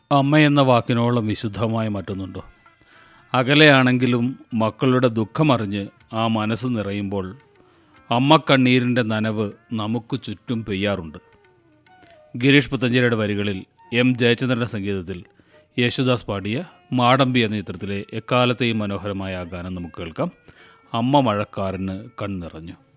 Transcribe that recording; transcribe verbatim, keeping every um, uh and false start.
അമ്മയെന്ന വാക്കിനോളം വിശുദ്ധമായി മറ്റൊന്നുണ്ടോ? അകലെയാണെങ്കിലും മക്കളുടെ ദുഃഖമറിഞ്ഞ് ആ മനസ്സ് നിറയുമ്പോൾ അമ്മക്കണ്ണീരിൻ്റെ നനവ് നമുക്ക് ചുറ്റും പെയ്യാറുണ്ട്. ഗിരീഷ് പുത്തഞ്ചേരിയുടെ വരികളിൽ എം ജയചന്ദ്രൻ്റെ സംഗീതത്തിൽ യേശുദാസ് പാടിയ മാടമ്പി എന്ന ചിത്രത്തിലെ എക്കാലത്തെയും മനോഹരമായ ആ ഗാനം നമുക്ക് കേൾക്കാം. അമ്മ മഴക്കാരന് കണ്ണിറഞ്ഞു.